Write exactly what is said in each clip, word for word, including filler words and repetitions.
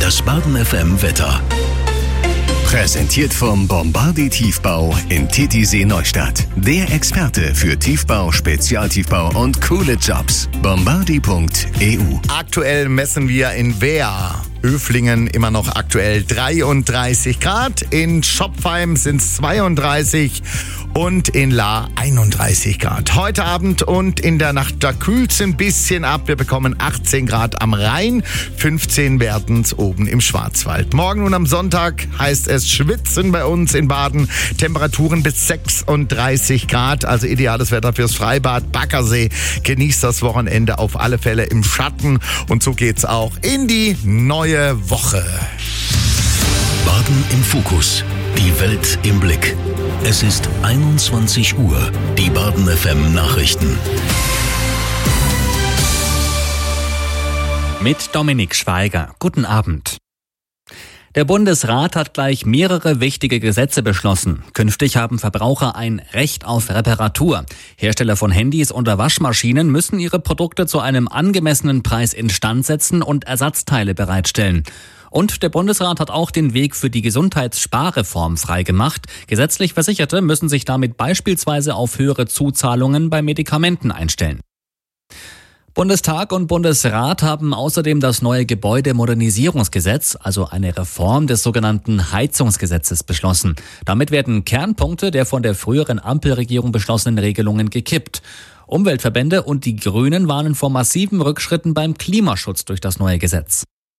Das Baden F M Wetter. Präsentiert vom Bombardier Tiefbau in Titisee Neustadt. Der Experte für Tiefbau, Spezialtiefbau und coole Jobs. bombardier punkt e u. Aktuell messen wir in Wehr, Öflingen immer noch aktuell dreiunddreißig Grad. In Schopfheim sind es zweiunddreißig und in Lahr einunddreißig Grad. Heute Abend und in der Nacht, da kühlt es ein bisschen ab. Wir bekommen achtzehn Grad am Rhein, fünfzehn werden es oben im Schwarzwald. Morgen und am Sonntag heißt es schwitzen bei uns in Baden. Temperaturen bis sechsunddreißig Grad, also ideales Wetter fürs Freibad. Baggersee genießt das Wochenende auf alle Fälle im Schatten. Und so geht's auch in die neue Woche. Baden im Fokus. Die Welt im Blick. Es ist einundzwanzig Uhr. Die Baden F M Nachrichten. Mit Dominik Schweiger. Guten Abend. Der Bundesrat hat gleich mehrere wichtige Gesetze beschlossen. Künftig haben Verbraucher ein Recht auf Reparatur. Hersteller von Handys oder Waschmaschinen müssen ihre Produkte zu einem angemessenen Preis instand setzen und Ersatzteile bereitstellen. Und der Bundesrat hat auch den Weg für die Gesundheitssparreform freigemacht. Gesetzlich Versicherte müssen sich damit beispielsweise auf höhere Zuzahlungen bei Medikamenten einstellen. Bundestag und Bundesrat haben außerdem das neue Gebäudemodernisierungsgesetz, also eine Reform des sogenannten Heizungsgesetzes, beschlossen. Damit werden Kernpunkte der von der früheren Ampelregierung beschlossenen Regelungen gekippt. Umweltverbände und die Grünen warnen vor massiven Rückschritten beim Klimaschutz durch das neue Gesetz.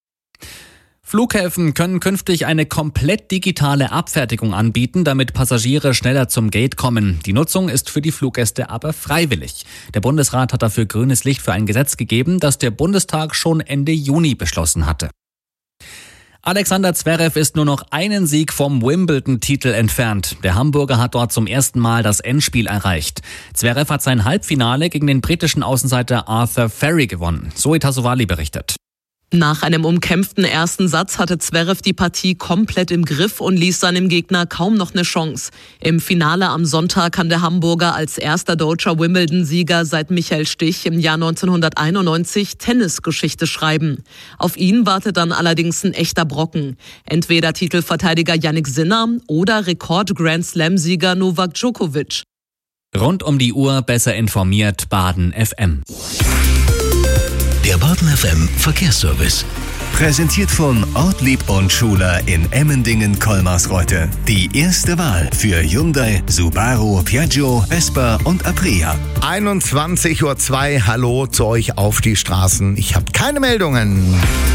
Flughäfen können künftig eine komplett digitale Abfertigung anbieten, damit Passagiere schneller zum Gate kommen. Die Nutzung ist für die Fluggäste aber freiwillig. Der Bundesrat hat dafür grünes Licht für ein Gesetz gegeben, das der Bundestag schon Ende Juni beschlossen hatte. Alexander Zverev ist nur noch einen Sieg vom Wimbledon-Titel entfernt. Der Hamburger hat dort zum ersten Mal das Endspiel erreicht. Zverev hat sein Halbfinale gegen den britischen Außenseiter Arthur Ferry gewonnen. Zoe Tassovali berichtet. Nach einem umkämpften ersten Satz hatte Zverev die Partie komplett im Griff und ließ seinem Gegner kaum noch eine Chance. Im Finale am Sonntag kann der Hamburger als erster deutscher Wimbledon-Sieger seit Michael Stich im Jahr neunzehnhunderteinundneunzig Tennisgeschichte schreiben. Auf ihn wartet dann allerdings ein echter Brocken. Entweder Titelverteidiger Jannik Sinner oder Rekord-Grand-Slam-Sieger Novak Djokovic. Rund um die Uhr besser informiert Baden F M. Der Baden F M Verkehrsservice. Präsentiert von Ortlieb und Schuler in Emmendingen-Kolmarsreuth. Die erste Wahl für Hyundai, Subaru, Piaggio, Vespa und Aprilia. einundzwanzig Uhr zwei, hallo zu euch auf die Straßen. Ich habe keine Meldungen.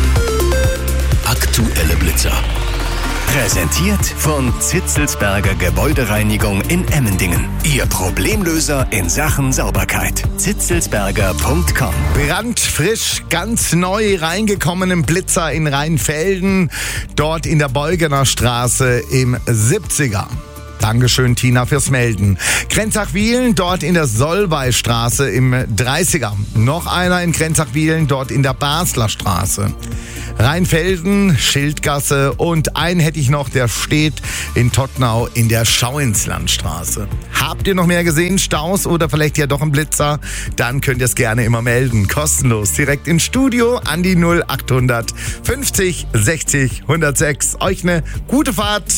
Aktuelle Blitzer. Präsentiert von Zitzelsberger Gebäudereinigung in Emmendingen. Ihr Problemlöser in Sachen Sauberkeit. zitzelsberger punkt com. Brandfrisch, ganz neu reingekommen im Blitzer in Rheinfelden, dort in der Beugener Straße im siebziger. Dankeschön, Tina, fürs Melden. Grenzach-Wiehlen, dort in der Solvaystraße im dreißiger. Noch einer in Grenzach-Wiehlen, dort in der Basler Straße. Rheinfelden, Schildgasse und einen hätte ich noch, der steht in Tottnau in der Schauinslandstraße. Habt ihr noch mehr gesehen? Staus oder vielleicht ja doch ein Blitzer? Dann könnt ihr es gerne immer melden. Kostenlos direkt ins Studio an die null acht hundert fünfzig sechzig hundertsechs. Euch eine gute Fahrt.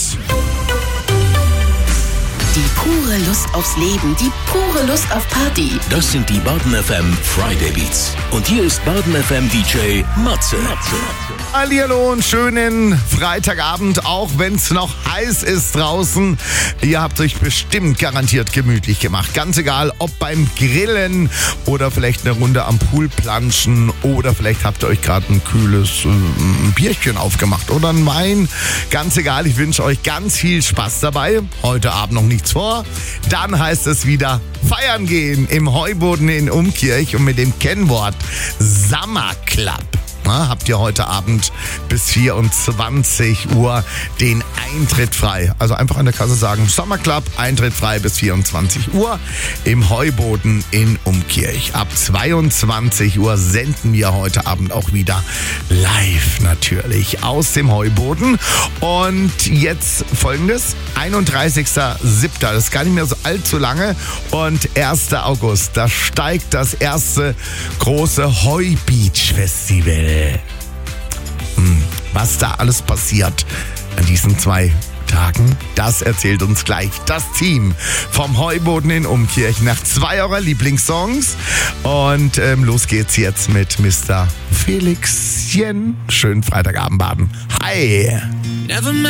Die pure Lust aufs Leben, die pure Lust auf Party. Das sind die Baden F M Friday Beats. Und hier ist Baden F M D J Matze. Hallihallo und schönen Freitagabend, auch wenn es noch heiß ist draußen. Ihr habt euch bestimmt garantiert gemütlich gemacht. Ganz egal, ob beim Grillen oder vielleicht eine Runde am Pool planschen oder vielleicht habt ihr euch gerade ein kühles äh, ein Bierchen aufgemacht oder ein Wein. Ganz egal, ich wünsche euch ganz viel Spaß dabei. Heute Abend noch nichts vor. Dann heißt es wieder feiern gehen im Heuboden in Umkirch und mit dem Kennwort Summer Club. Na, habt ihr heute Abend bis vierundzwanzig Uhr den Eintritt frei. Also einfach an der Kasse sagen, Summer Club, Eintritt frei bis vierundzwanzig Uhr im Heuboden in Umkirch. Ab zweiundzwanzig Uhr senden wir heute Abend auch wieder live natürlich aus dem Heuboden. Und jetzt folgendes, einunddreißigster siebter Das ist gar nicht mehr so allzu lange. Und erster August, da steigt das erste große Heu-Beach-Festival. Hm. Was da alles passiert an diesen zwei Tagen, das erzählt uns gleich das Team vom Heuboden in Umkirch nach zwei eurer Lieblingssongs. Und ähm, los geht's jetzt mit Mister Felixchen. Schönen Freitagabend baden. Hi!